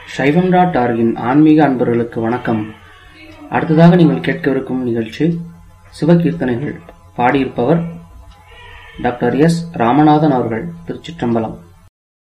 சைவம்.org-இன் ஆன்மீக அன்பர்களுக்கு வணக்கம். அடுத்ததாக நீங்கள் கேட்கவிருக்கும் நிகழ்ச்சி சிவகீர்த்தனைகள். பாடியிருப்பவர் டாக்டர் எஸ். ராமநாதன் அவர்கள். திருச்சிற்றம்பலம்.